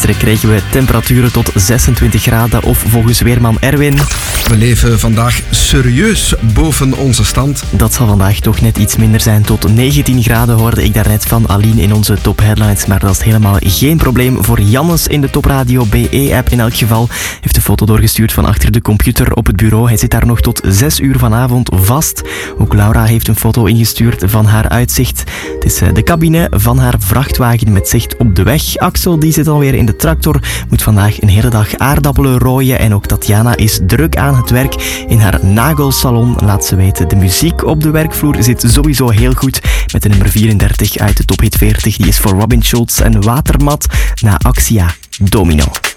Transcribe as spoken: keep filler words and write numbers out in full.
Gisteren kregen we temperaturen tot zesentwintig graden of volgens weerman Erwin. We leven vandaag serieus boven onze stand. Dat zal vandaag toch net iets minder zijn. Tot negentien graden hoorde ik daarnet van Aline in onze top headlines. Maar dat is helemaal geen probleem voor Jannes in de Topradio B E-app. In elk geval heeft een foto doorgestuurd van achter de computer op het bureau. Hij zit daar nog tot zes uur vanavond vast. Ook Laura heeft een foto ingestuurd van haar uitzicht. Het is de cabine van haar vrachtwagen met zicht op de weg. Axel die zit alweer in de tractor, moet vandaag een hele dag aardappelen rooien. En ook Tatjana is druk aan het werk in haar nagelsalon. Laat ze weten, de muziek op de werkvloer zit sowieso heel goed. Met de nummer vierendertig uit de Top Hit veertig. Die is voor Robin Schulz en Watermat na Axia Domino.